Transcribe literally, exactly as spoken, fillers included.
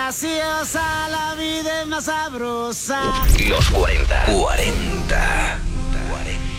graciosa, la vida es más sabrosa. Los cuarenta. cuarenta.